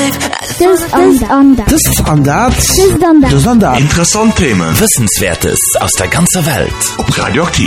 Interessante Themen, Wissenswertes aus der ganzen Welt. Ob Radioaktiv.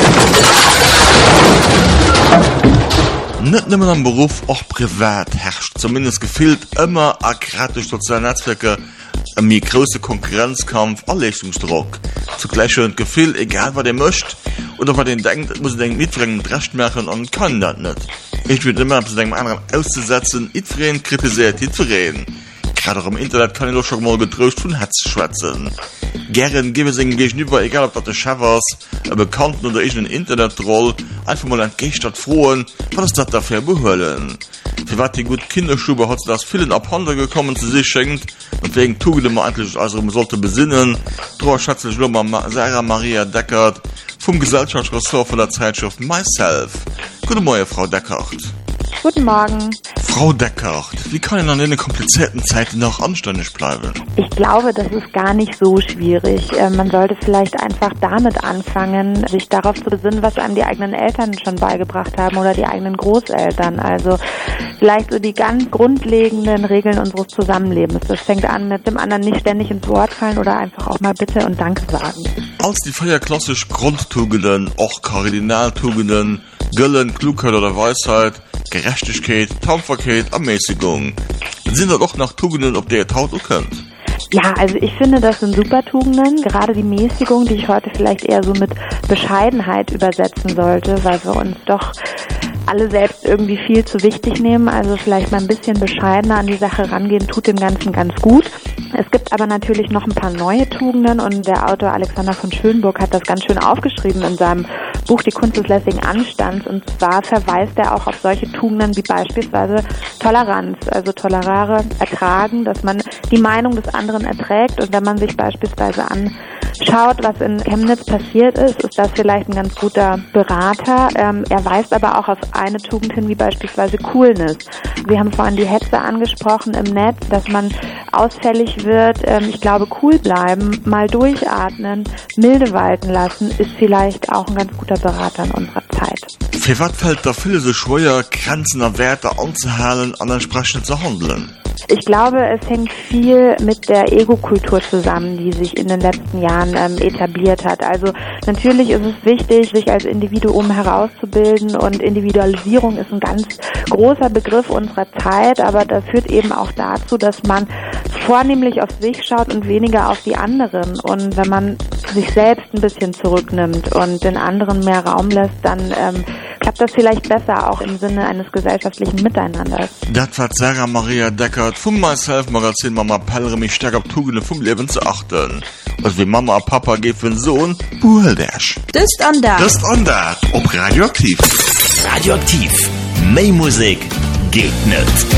Nicht nur am Beruf, auch privat herrscht zumindest gefühlt immer akratisch soziale Netzwerke ein großer Konkurrenzkampf, Anleistungsdruck. Zugleich schon ein Gefühl, egal was ihr möchte oder was ihr denkt, muss ihr mitbringen, recht machen und kann das nicht. Ich würde immer zu dem anderen auszusetzen, Itfrien kritisiert, Itfrien. Gerade auch im Internet kann ich doch schon mal getröst von Hetz schwätzen. Gern gebe es ihnen gegenüber, egal ob das der Chef ist, ein Bekannten oder ich einen Internet-Troll, einfach mal entgegenstatt frohen, was ist das dafür behöllen. Für was die gute Kinderstube hat das vielen abhanden gekommen zu sich schenkt, und wegen Tugende man eigentlich, also man sollte besinnen. Droh schätze ich nur Sarah Maria Deckert vom Gesellschaftsressort von der Zeitschrift Myself. Guten Morgen, Frau Deckert. Guten Morgen. Frau Deckert, wie kann ich an einer komplizierten Zeit noch anständig bleiben? Ich glaube, das ist gar nicht so schwierig. Man sollte vielleicht einfach damit anfangen, sich darauf zu besinnen, was einem die eigenen Eltern schon beigebracht haben oder die eigenen Großeltern. Also vielleicht so die ganz grundlegenden Regeln unseres Zusammenlebens. Das fängt an mit dem anderen nicht ständig ins Wort fallen oder einfach auch mal Bitte und Danke sagen. Als die vier klassisch Grundtugenden, auch Kardinaltugenden, Göllen, Klugheit oder Weisheit, Gerechtigkeit, Tapferkeit, Ermäßigung. Sind da doch nach Tugenden, ob der ihr taut könnt? Ja, also ich finde, das sind super Tugenden. Gerade die Mäßigung, die ich heute vielleicht eher so mit Bescheidenheit übersetzen sollte, weil wir uns doch alle selbst irgendwie viel zu wichtig nehmen. Also vielleicht mal ein bisschen bescheidener an die Sache rangehen, tut dem Ganzen ganz gut. Es gibt aber natürlich noch ein paar neue Tugenden und der Autor Alexander von Schönburg hat das ganz schön aufgeschrieben in seinem Buch Die Kunst des lässigen Anstands, und zwar verweist er auch auf solche Tugenden wie beispielsweise Toleranz, also tolerare Ertragen, dass man die Meinung des anderen erträgt, und wenn man sich beispielsweise anschaut, was in Chemnitz passiert ist, ist das vielleicht ein ganz guter Berater. Er weist aber auch auf eine Tugend hin, wie beispielsweise Coolness. Wir haben vorhin die Hetze angesprochen im Netz, dass man ausfällig wird. Ich glaube, cool bleiben, mal durchatmen, milde walten lassen, ist vielleicht auch ein ganz guter Berater in unserer Zeit. Für was fällt da viele so schwer, Grenzen und Werte anzuhalten und entsprechend zu handeln? Ich glaube, es hängt viel mit der Ego-Kultur zusammen, die sich in den letzten Jahren etabliert hat. Also natürlich ist es wichtig, sich als Individuum herauszubilden, und Individualisierung ist ein ganz großer Begriff unserer Zeit, aber das führt eben auch dazu, dass man vornehmlich auf sich schaut und weniger auf die anderen. Und wenn man sich selbst ein bisschen zurücknimmt und den anderen mehr Raum lässt, dann klappt das vielleicht besser, auch im Sinne eines gesellschaftlichen Miteinanders. Das war Sarah Maria Deckert vom Myself Magazin. Mama appelliere mich stark auf Tugenden vom Leben zu achten. Und wie Mama und Papa geht für den Sohn, Buheldash. Das und das, ob Radioaktiv. Radioaktiv. Mehr Musik geht nicht.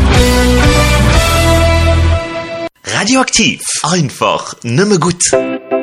Radioaktiv. Einfach nimmer gut.